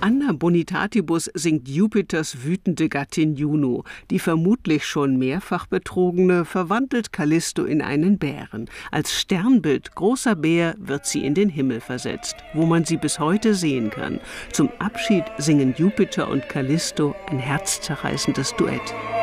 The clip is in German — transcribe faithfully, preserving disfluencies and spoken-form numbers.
Anna Bonitatibus singt Jupiters wütende Gattin Juno. Die vermutlich schon mehrfach Betrogene verwandelt Callisto in einen Bären. Als Sternbild großer Bär wird sie in den Himmel versetzt, wo man sie bis heute sehen kann. Zum Abschied singen Jupiter und Callisto ein herzzerreißendes Duett.